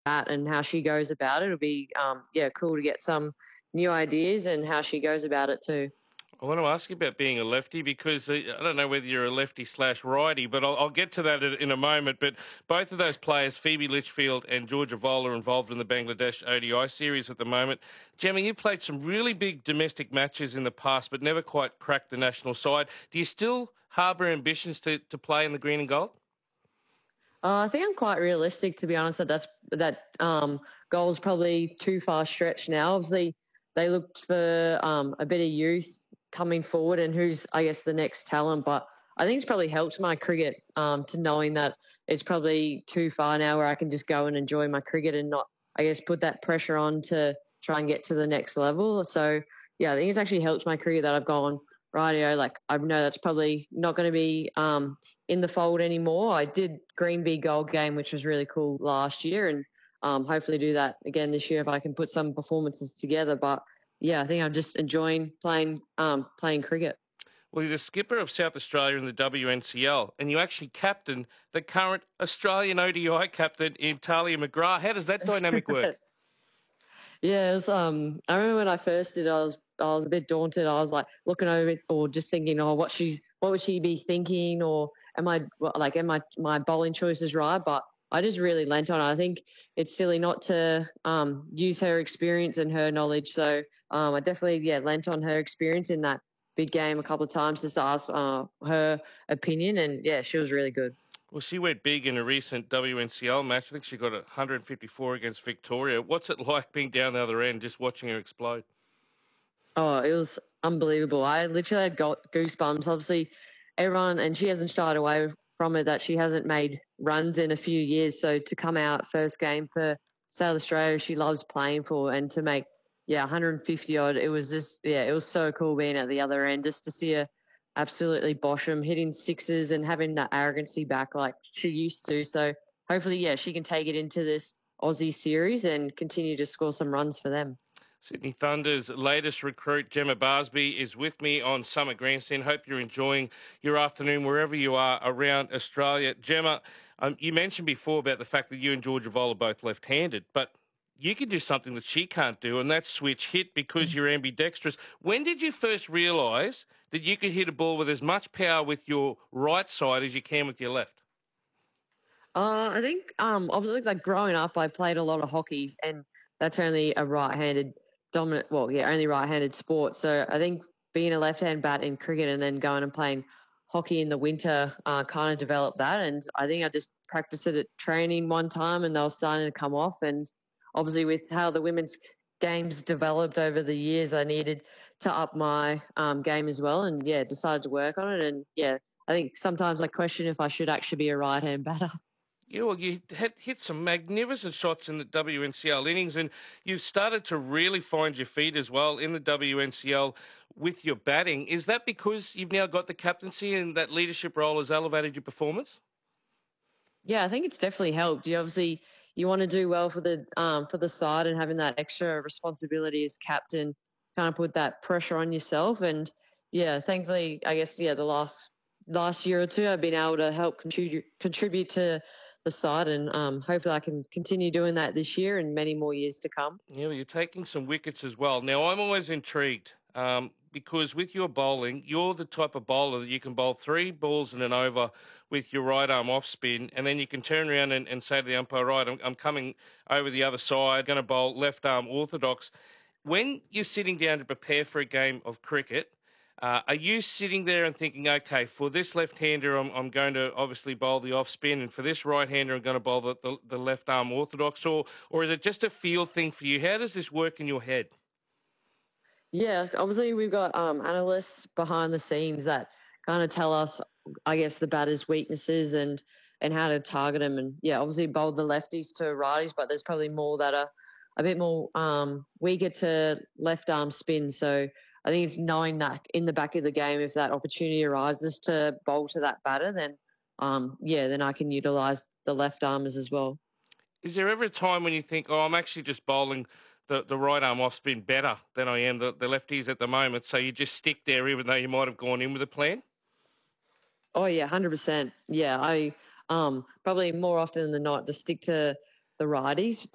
that and how she goes about it. It'll be cool to get some new ideas and how she goes about it too. I want to ask you about being a lefty because I don't know whether you're a lefty slash righty, but I'll get to that in a moment. But both of those players, Phoebe Litchfield and Georgia Vola, are involved in the Bangladesh ODI series at the moment. Gemma, you've played some really big domestic matches in the past, but never quite cracked the national side. Do you still harbour ambitions to play in the green and gold? I think I'm quite realistic, to be honest. That goal is probably too far stretched now. Obviously, they looked for a bit of youth coming forward and who's, I guess, the next talent. But I think it's probably helped my cricket to knowing that it's probably too far now where I can just go and enjoy my cricket and not, I guess, put that pressure on to try and get to the next level. So, yeah, I think it's actually helped my cricket that I've gone, rightio, like I know that's probably not going to be in the fold anymore. I did Green v Gold game, which was really cool last year, and hopefully do that again this year if I can put some performances together. But yeah, I think I'm just enjoying playing cricket. Well, you're the skipper of South Australia in the WNCL, and you actually captain the current Australian ODI captain in Talia McGrath. How does that dynamic work? Yeah, it was, I remember when I first did, I was a bit daunted. I was like looking over it or just thinking, oh, what would she be thinking, or am my bowling choices right? But I just really lent on it. I think it's silly not to use her experience and her knowledge. So I definitely lent on her experience in that big game a couple of times just to ask her opinion, and yeah, she was really good. Well, she went big in a recent WNCL match. I think she got 154 against Victoria. What's it like being down the other end, just watching her explode? Oh, it was unbelievable. I literally had got goosebumps. Obviously, everyone, and she hasn't shied away from it that she hasn't made runs in a few years. So to come out first game for South Australia, she loves playing for, and to make 150 odd, it was just it was so cool being at the other end just to see her absolutely bosh them, hitting sixes and having that arrogancy back like she used to. So hopefully, she can take it into this Aussie series and continue to score some runs for them. Sydney Thunder's latest recruit, Gemma Barsby, is with me on Summit Grandstand. Hope you're enjoying your afternoon wherever you are around Australia. Gemma, you mentioned before about the fact that you and Georgia Voll are both left-handed, but you can do something that she can't do, and that's switch hit because you're ambidextrous. When did you first realise that you could hit a ball with as much power with your right side as you can with your left? I think obviously like growing up, I played a lot of hockey, and that's only a right-handed dominant. Well, yeah, only right-handed sport. So I think being a left-hand bat in cricket and then going and playing hockey in the winter kind of developed that. And I think I just practiced it at training one time, and they were starting to come off. And obviously, with how the women's games developed over the years, I needed to up my game as well. And yeah, decided to work on it. And yeah, I think sometimes I question if I should actually be a right-hand batter. Yeah, well, you had hit some magnificent shots in the WNCL innings, and you've started to really find your feet as well in the WNCL with your batting. Is that because you've now got the captaincy and that leadership role has elevated your performance? Yeah, I think it's definitely helped. You want to do well for the side, and having that extra responsibility as captain kind of put that pressure on yourself. And yeah, thankfully, I guess the last year or two, I've been able to help contribute to the side, and hopefully I can continue doing that this year and many more years to come. Yeah, well, you're taking some wickets as well. Now, I'm always intrigued because with your bowling, you're the type of bowler that you can bowl three balls in an over with your right arm off spin, and then you can turn around and say to the umpire, right, I'm coming over the other side, going to bowl left arm orthodox. When you're sitting down to prepare for a game of cricket, are you sitting there and thinking, okay, for this left-hander, I'm going to obviously bowl the off-spin, and for this right-hander, I'm going to bowl the left-arm orthodox, or is it just a feel thing for you? How does this work in your head? Yeah, obviously we've got analysts behind the scenes that kind of tell us, I guess, the batter's weaknesses and how to target them. And yeah, obviously bowl the lefties to righties, but there's probably more that are a bit more weaker to left arm spin. So I think it's knowing that in the back of the game, if that opportunity arises to bowl to that batter, then then I can utilize the left armers as well. Is there ever a time when you think, oh, I'm actually just bowling the right arm off spin better than I am the lefties at the moment, so you just stick there even though you might have gone in with a plan? Oh yeah, 100%. Yeah, I probably more often than not just stick to the righties.